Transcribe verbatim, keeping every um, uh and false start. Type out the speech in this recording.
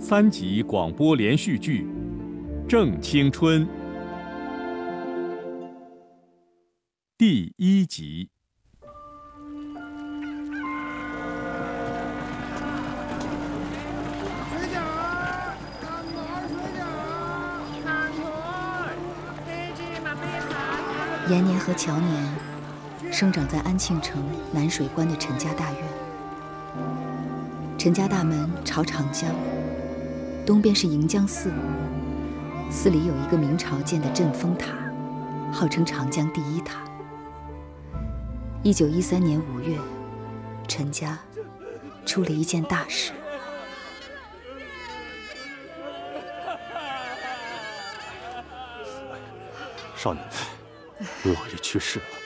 三集广播连续剧《正青春》第一集。 水饺儿，干毛水饺儿，看腿，黑芝麻贝塔。 延年和乔年生长在安庆城南水关的陈家大院。陈家大门朝长江，东边是迎江寺，寺里有一个明朝建的镇风塔，号称长江第一塔。一九一三年五月，陈家出了一件大事。 少奶奶，老爷去世了。